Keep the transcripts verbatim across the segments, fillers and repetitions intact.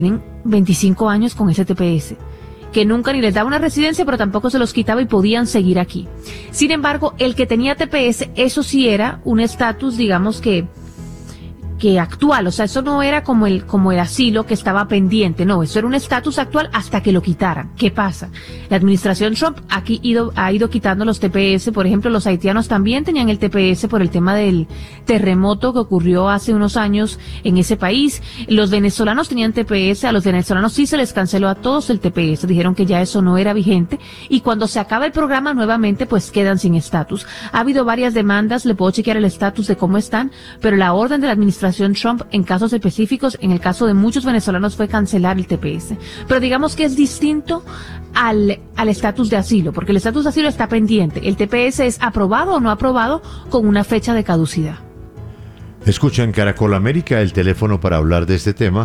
tienen veinticinco años con ese T P S, que nunca ni les daba una residencia, pero tampoco se los quitaba y podían seguir aquí. Sin embargo, el que tenía T P S, eso sí era un estatus, digamos que que actual, o sea, eso no era como el como el asilo que estaba pendiente, no, eso era un estatus actual hasta que lo quitaran. ¿Qué pasa? La administración Trump aquí ido, ha ido quitando los T P S, por ejemplo, los haitianos también tenían el T P S por el tema del terremoto que ocurrió hace unos años en ese país. Los venezolanos tenían T P S, a los venezolanos sí se les canceló a todos el T P S, dijeron que ya eso no era vigente, y cuando se acaba el programa nuevamente pues quedan sin estatus. Ha habido varias demandas, le puedo chequear el estatus de cómo están, pero la orden de la administración Trump en casos específicos, en el caso de muchos venezolanos, fue cancelar el T P S. Pero digamos que es distinto al al estatus de asilo, porque el estatus de asilo está pendiente. El T P S es aprobado o no aprobado con una fecha de caducidad. Escucha en Caracol América, el teléfono para hablar de este tema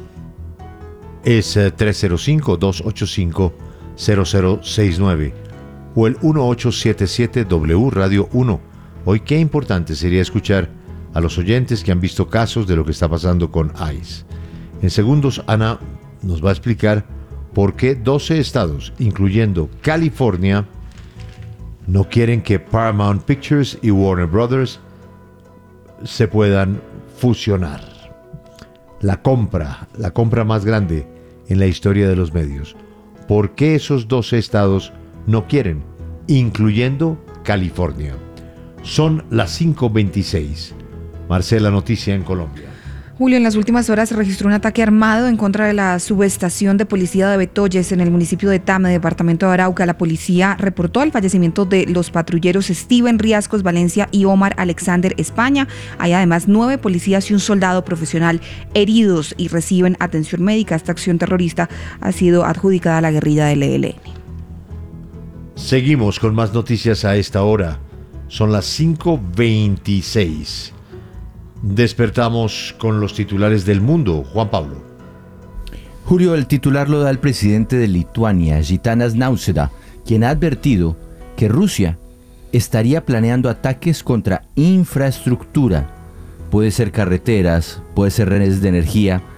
es tres cero cinco, dos ocho cinco, cero cero seis nueve o el uno ocho siete siete W Radio uno. Hoy qué importante sería escuchar a los oyentes que han visto casos de lo que está pasando con ICE. En segundos, Ana nos va a explicar por qué doce estados, incluyendo California, no quieren que Paramount Pictures y Warner Brothers se puedan fusionar. La compra, la compra más grande en la historia de los medios. ¿Por qué esos doce estados no quieren, incluyendo California? Son las cinco veintiséis. Marcela, noticia en Colombia. Julio, en las últimas horas se registró un ataque armado en contra de la subestación de policía de Betoyes en el municipio de Tame, departamento de Arauca. La policía reportó el fallecimiento de los patrulleros Steven Riascos Valencia y Omar Alexander España. Hay además nueve policías y un soldado profesional heridos y reciben atención médica. Esta acción terrorista ha sido adjudicada a la guerrilla del E L N. Seguimos con más noticias a esta hora. Son las cinco veintiséis. Despertamos con los titulares del mundo. Juan Pablo. Julio, el titular lo da el presidente de Lituania, Gitanas Nausėda, quien ha advertido que Rusia estaría planeando ataques contra infraestructura. Puede ser carreteras, puede ser redes de energía,